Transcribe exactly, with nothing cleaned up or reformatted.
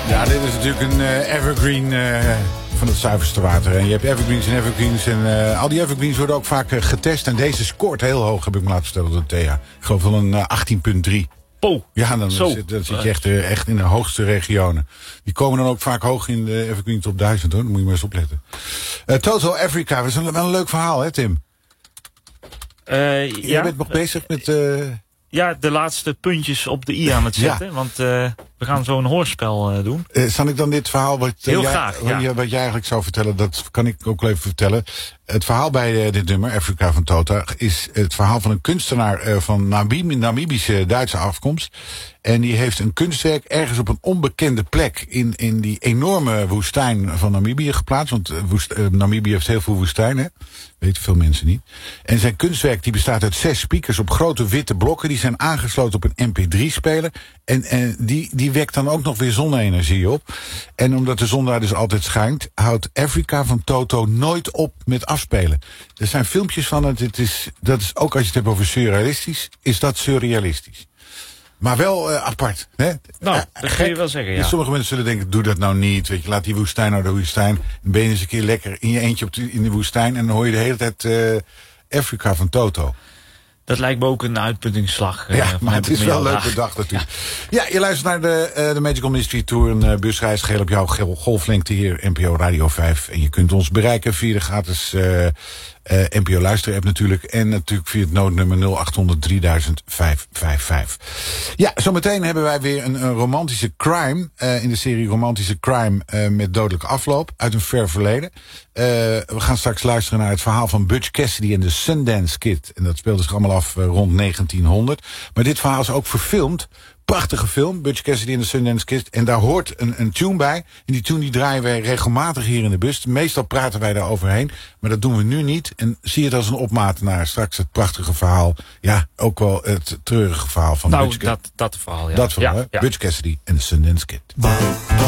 Ja, dit is natuurlijk een uh, evergreen uh, van het zuiverste water. En je hebt evergreens en evergreens. En uh, al die evergreens worden ook vaak uh, getest. En deze scoort heel hoog, heb ik me laten vertellen door Thea. Ik geloof wel een uh, achttien komma drie. Oh, ja, dan zo. zit, dan zit je echt, uh, echt in de hoogste regionen. Die komen dan ook vaak hoog in de evergreen top duizend, hoor. Daar moet je maar eens opletten. Uh, Total Africa, dat is een, wel een leuk verhaal, hè, Tim? Uh, je ja. bent nog bezig met... Uh... Ja, de laatste puntjes op de i aan het zetten. Ja. Want uh, we gaan zo een hoorspel uh, doen. Uh, zal ik dan dit verhaal wat, uh, Heel jij, graag, wat, ja. wat jij eigenlijk zou vertellen, dat kan ik ook wel even vertellen. Het verhaal bij uh, dit nummer, Africa van Tota, is het verhaal van een kunstenaar uh, van Namib- Namibische Duitse afkomst. En die heeft een kunstwerk ergens op een onbekende plek in, in die enorme woestijn van Namibië geplaatst. Want uh, woest, uh, Namibië heeft heel veel woestijnen. Weten veel mensen niet. En zijn kunstwerk die bestaat uit zes speakers op grote witte blokken. Die zijn aangesloten op een M P drie speler. En, en die, die wekt dan ook nog weer zonne-energie op. En omdat de zon daar dus altijd schijnt, houdt Africa van Toto nooit op met afspelen. Er zijn filmpjes van het. Het is, dat is ook als je het hebt over surrealistisch, is dat surrealistisch. Maar wel uh, apart. Hè? Nou, uh, dat kun je wel zeggen, ja. Sommige mensen zullen denken, doe dat nou niet. Weet je, laat die woestijn nou de woestijn. Dan ben je eens een keer lekker in je eentje op de, in de woestijn. En dan hoor je de hele tijd uh, Africa van Toto. Dat lijkt me ook een uitputtingsslag. Uh, ja, maar het is wel leuk bedacht natuurlijk. Ja. ja, je luistert naar de, uh, de Magical Mystery Tour. Een uh, busreis geheel op jouw golflengte hier, N P O Radio vijf. En je kunt ons bereiken via de gratis uh, uh, N P O luisterapp natuurlijk. En natuurlijk via het noodnummer nul acht honderd drieduizend vijfhonderdvijfenvijftig. Ja, zometeen hebben wij weer een, een romantische crime. Uh, in de serie Romantische Crime uh, met dodelijke afloop. Uit een ver verleden. Uh, we gaan straks luisteren naar het verhaal van Butch Cassidy en de Sundance Kid. En dat speelde zich allemaal af uh, rond negentienhonderd. Maar dit verhaal is ook verfilmd. Prachtige film, Butch Cassidy en de Sundance Kid. En daar hoort een, een tune bij. En die tune die draaien wij regelmatig hier in de bus. Meestal praten wij daar overheen. Maar dat doen we nu niet. En zie het als een opmaat naar straks het prachtige verhaal. Ja, ook wel het treurige verhaal van nou, Butch Cassidy. Dat, dat verhaal, ja. Dat verhaal, ja, hè? Ja. Butch Cassidy en de Sundance Kid.